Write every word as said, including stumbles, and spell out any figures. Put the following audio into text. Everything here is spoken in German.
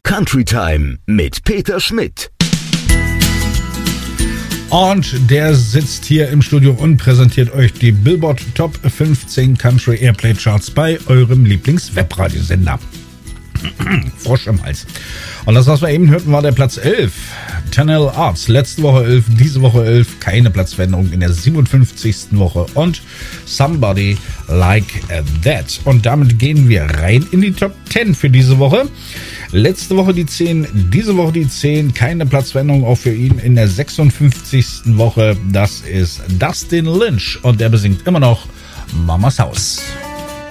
Country Time mit Peter Schmidt. Und der sitzt hier im Studio und präsentiert euch die Billboard Top fünfzehn Country Airplay Charts bei eurem Lieblings-Webradiosender. Frosch im Hals. Und das, was wir eben hörten, war der Platz elf. Tanel Arts, letzte Woche elf, diese Woche elf, keine Platzveränderung in der siebenundfünfzigsten Woche. Und Somebody Like That. Und damit gehen wir rein in die Top zehn für diese Woche. Letzte Woche die zehn, diese Woche die zehn, keine Platzveränderung auch für ihn in der sechsundfünfzigsten Woche. Das ist Dustin Lynch und er besingt immer noch Mama's House.